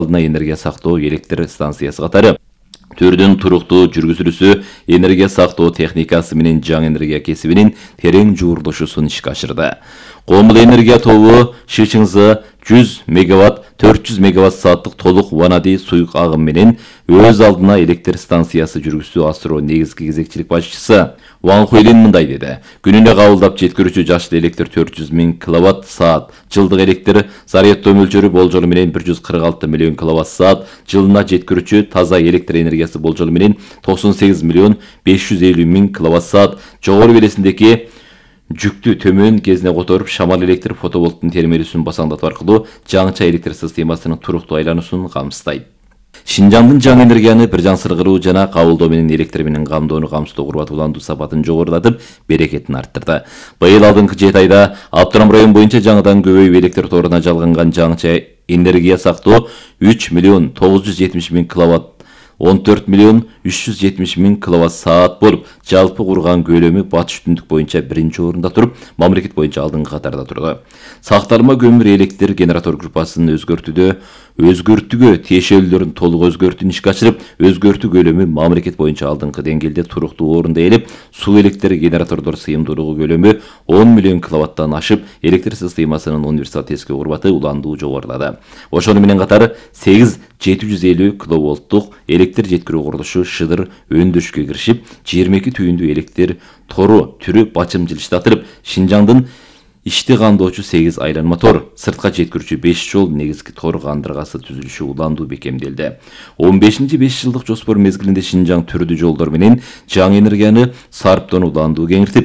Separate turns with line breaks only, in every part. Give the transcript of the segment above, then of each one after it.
алдына энергия сактоо электр станциясы катары түрдүн туруктуу жүргүзүлүүсү энергия сактоо техникасы менен жаңы энергия кесибинин терең жуурдушусун ишке ашырды. Коомдук энергия тобу ШЧНЗ 100 мегаватт 400 мегаватт сааттык толук ванади суюк агым менен өз алдына электр станциясы жүргүзүү асыруу негизги кезекчилик башчысы Ван Хуйлин мындай деди. Күнүнө кабылдап жеткирүүчү жашыл электр 400 000 киловатт саат, жылдык электр зарядтоо мөлчөрү болжолу менен 146 миллион киловатт саат, жылына жеткирүүчү таза электр энергиясы болжолу менен 98 миллион 550 000 киловатт саат, жогору белесиндеги жүктү төмөн кезине которуп шамал электр фотоволттун термелүүсүн басаңдатуу аркылуу жаңыча электр системасынын туруктуу айлануусун камсыздайт. Шинжаңдын жаңы энергияны бир жансыргыруу жана кабылдоо менен электр менен камдоону камсыздоо курбатууландуу сапатын жогорулатып, берекетин арттырды. Быйыл алдыңкы 7 айда Аптырам район боюнча жаңыдан көбөйүп электр торуна жалганган жаңыча энергия сактоо 3 миллион 970 000 киловатт 14 миллион 370 000 киловатт саат болуп, жалпы курган көлөмү батыш түндүк боюнча биринчи орунда туруп, мамлекет боюнча алдыңкы катарда турду. Сакталма көмүр электр генератор группасын өзгөртүүгө тиешелүүлөрүн толук өзгөртүүнү ишке ашырып, өзгөртүү көлөмү мамлекет боюнча алдыңкы деңгээлде туруктуу орунда ээлеп, суу электр генератордор сыйымдуулугу көлөмү 10 миллион киловаттан ашып, электр системасынын универсал тескөө курбаты уландуу жогорулады. Ошону менен катары 8 750 киловолттук электр жеткирүү курулушу шыдыр өндүрүшкө киришип, 22 түйүндүү электр тору түрү бачымчыл иштетилип, Шинжаңдын ишти кандоочу 8 айланма тор, сыртка жеткирүүчү 5 жол негизги тор кандыргасы түзүлүшү уландуу бекемделди. 15-5 жылдык жоспор мезгилинде Шинжаң түрдүү жолдор менен жаңы энергияны сарптоону уландуу кеңиртип,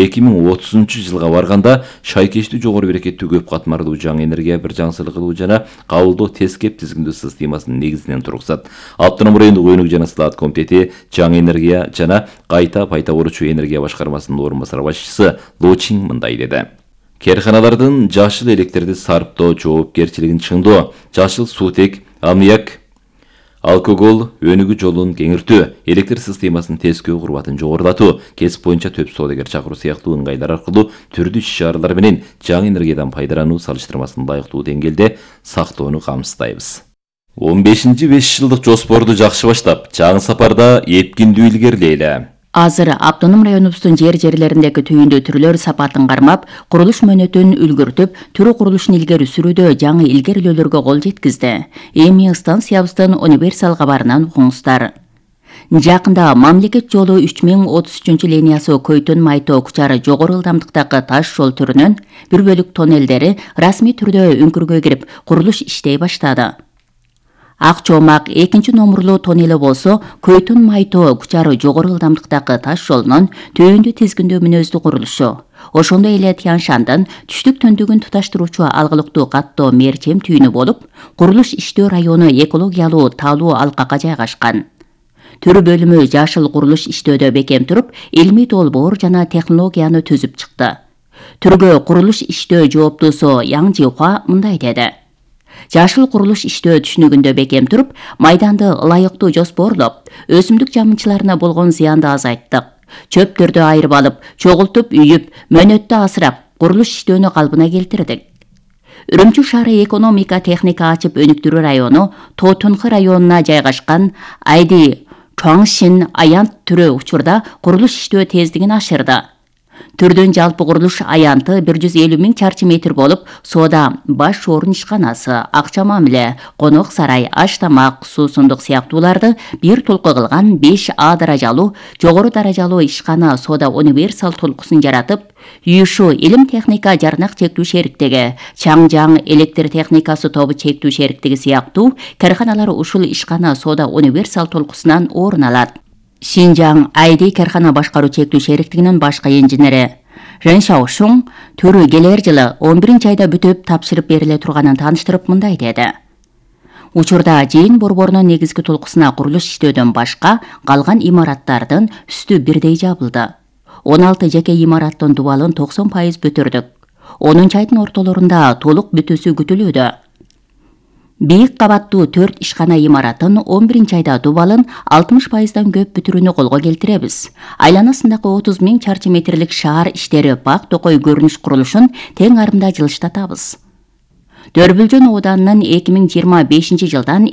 2030 жылга барганда шайкештүү жогору берекеттүү көп катмарлуу жаңы энергия бир жансыргылуу жана кабылдоо тескеп тизгиндөө системасынын негизинен тургузат. Аптырам райондук өнүк жана сылаат комитети жаңы энергия жана кайта пайда болуучу энергия башкармасынын орун басар башчысы Лочин мындай деди. Керканалардын жашыл электрди сарптоо жоопкерчилигин чыңдоо, жашыл суутек, аммиак, алкогол өнүгүү жолун кеңиртүү, электр системасынын тескөө курбатын жогорулатуу, кесип боюнча төп соодагер чакыруу сыяктуу ыңгайлар аркылуу түрдүү иш-чаралар менен жаңы энергиядан пайдалануу салыштырмасын лайыктуу деңгээлде сактоону камсыздайбыз. 15-5 жылдык жоспорду жакшы баштап, жаңы сапарда эпкиндүү илгерилейли.
Азыр автоном районубуздун жерлериндеги түйүндүү түрлөр сапатын кармап, курулуш мөөнөтүн үлгүртүп, түрү курулушун илгери сүрүүдө жаңы илгерилөөлөргө кол жеткизди. Эми станциябыздын универсал кабарынан угуңуздар. Жакында мамлекет жолу 3033 линиясы Көйтөн Майтоо Кучары жогору ылдамдыктагы таш жол түрүнүн бир бөлүк тоннелдери расмий түрдө үңкүргө кирип, курулуш иштей баштады. Ак чомак экинчи номурлуу тоннели болсо, Көйтөн Майтоо Кучары жогору ылдамдыктагы таш жолунун түйүндүү тизгиндөө мүнөздүү курулушу. Ошондой эле Тяншандын түштүк төндүгүн туташтыруучу алгылыктуу каттоо мерчем түйүнү болуп, курулуш иштөө району экологиялуу таалуу алкакка жайгашкан. Түрү бөлүмү жашыл курулуш иштөөдө бекем туруп, илмий долбоор жана технологияны түзүп чыкты. Түргө курулуш иштөө жооптуусу Яң Жихуа мындай деди. Жашыл курулуш иштөө түшүнүгүндө бекем туруп, майданды ылайыктуу жоспорлоп, өсүмдүк жамынчыларына болгон зыянды азайттык. Чөптөрдү айырып алып, чогултуп, үйүп, мөөнөттө асырап, курулуш иштөөнү калпына келтирдик. Үрүмчү шаары экономика техника ачып өнүктүрүү району Тоотунхы районуна жайгашкан Айди Чоңшин аянт түрү учурда курулуш иштөө тездигин ашырды. Түрдүн жалпы курулуш аянты 150 000 чарчы метр болуп, соода, баш орун ишканасы, акча мамиле, конок сарай, аш тамак, суусундук сыяктууларды бир толку кылган 5А даражалуу, жогору даражалуу ишкана соода универсал толкусын жаратып, Юшу илим техника жарнак чектүү шериктиги, Чаңжаң электр техникасы тобу чектүү шериктиги сыяктуу карканалар ушул ишкана соода универсал толкусунан орун алат. Шинжаң Айди каркана башкаруу чектүү шериктигинин башкы инженери Рен Шаошун түрү келер жылы 11 айда бүтүп тапшырып бериле турганын тааныштырып мындай деди. Учурда жыйын борборунун негизги толкусуна курулуш иштөөдөн башка калган имараттардын үстү бирдей жабылды. 16 жеке имараттын дубалын 90% бүтүрдүк. 10 айдын ортолорунда толук бүтүүсү күтүлүүдө. Бийик кабаттуу 4 ишкана имаратын 11 айда дубалын 60%дан көп бүтүрүүнү колго келтиребиз. Айланасындагы 30 000 чарчы метрлик шаар иштери бак токой көрүнүш курулушун тең арымда жылыштатабыз. Дөрбүлжөн ооданынын 2025 жылдан